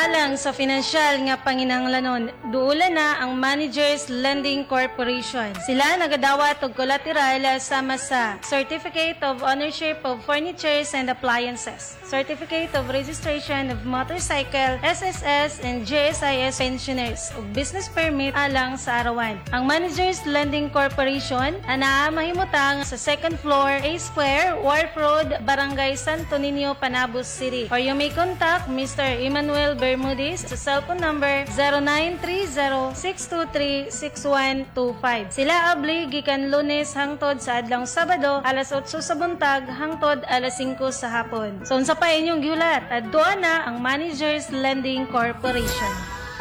alang sa pinansyal nga panginahanglanon, duula na ang Managers Lending Corporation. Sila nagadawat og collateral sama sa Certificate of Ownership of Furnitures and Appliances, Certificate of Registration of Motorcycle, SSS and GSIS pensioners ug business permit alang sa arawan. Ang Managers Lending Corporation ana mahimutang sa second floor, A Square, Wharf Road, Barangay Santo Niño, Panabos City. Or you may contact Mr. Emmanuel Bermudez sa cellphone number 0930-623-6125. Sila abli gikan Lunes hangtod sa adlang Sabado alas 8 sa buntag hangtod alas 5 sa hapon. So unsa pa inyong giulat? Adto na ang Managers Lending Corporation.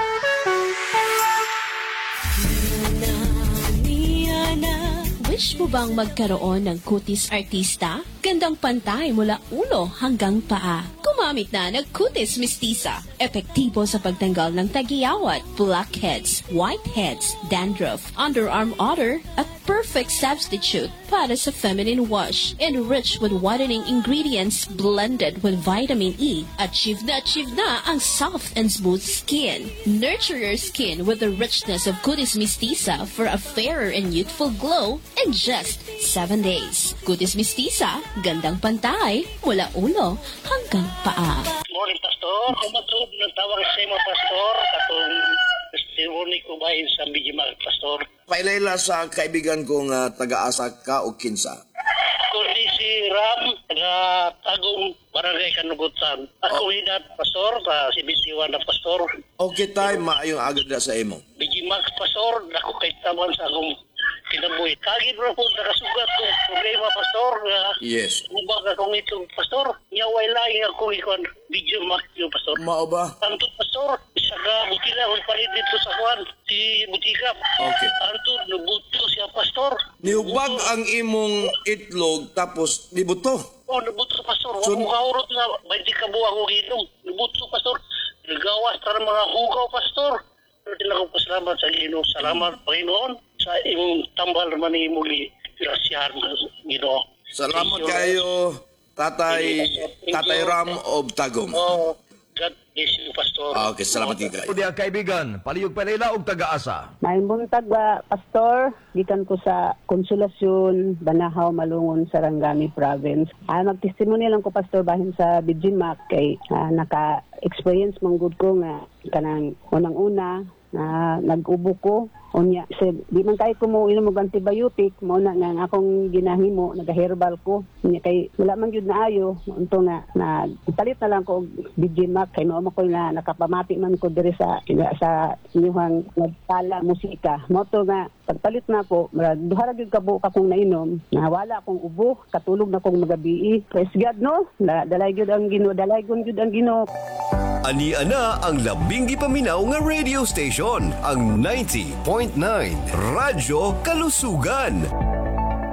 Wish mo bang magkaroon ng kutis artista? Gandang pantay mula ulo hanggang paa. Gumamit na ng kutis mistisa. Epektibo sa pagtanggal ng tagiyawat, blackheads, whiteheads, dandruff, underarm odor, at perfect substitute para sa feminine wash. Enriched with whitening ingredients blended with vitamin E. Achieve na ang soft and smooth skin. Nurture your skin with the richness of kutis mistisa for a fairer and youthful glow in just 7 days. Kutis mistisa, gandang pantay mula ulo hanggang paa. Morning, Pastor. Kumatod ng tawag sa mga Pastor. Katong testimony ko ba sa Bijimal, Pastor? Pailayla sa kaibigan kong taga-asa ka o kinsa. Kundi si Ram, taga-tagong barangay Kanugutan. Ako hinat, Pastor, sa CBC1 na Pastor. Okay tayo, maayong agad na sa imo. Bijimal, Pastor, ako kay taman sa akong kinabuhi. Kagin mo po, nakasugat kong problema, Pastor. Yes. Mubag akong itong, Pastor. Nyaway lang akong ikon. Video mark yung, Pastor. Mao ba? Antod, Pastor. Isaga, butila, kung palit dito sa kuwan. Si Butika. Okay. Antod, nabuto siya, Pastor. Niubag ang imong itlog tapos nibuto. Oh, nabuto, Pastor. So, Huwag mo kaurot nga. 20 ka buwang ko ginom. Nabuto, Pastor. Nagawas para mga hugaw, Pastor. Pero tinakong pasalamat sa Ginoo. Salamat, Panginoon, sa imong tambal naman ni imong grasyahan, Ginoo. Salamat kayo, Tatay Ram of Tagum. Oh, God bless you, Pastor. Okay, salamat kayo. O diya kaibigan, palihog palayla og taga-asa. May buntag ba, Pastor? Gikan ko sa Konsolasyon, Banahaw, Malungon, Sarangani Province. Magtestimony lang ko, Pastor, bahin sa Bijimak kay naka-experience mong good ko nga kanang unang-una na nag-ubo ko. Unya, di man kahit ko mo inom og antibiotic, mo na nga akong ginahimo, nag-herbal ko. Unya kay wala man gyud naayo, unto na palit na lang ko og Bijimak kay mao ko na nakapamati man ko diri sa inyong nagtala musika. Mo to nga pagpalit na ko, duha ra gyud kabo akong nainom, na wala akong ubo, katulog na akong magabi. Praise God, no? Dalay gyud ang Ginoo, dalay gyud ang Ginoo. Ani-ana ang labing gipaminaw nga radio station, ang 90.9 Radyo Kalusugan.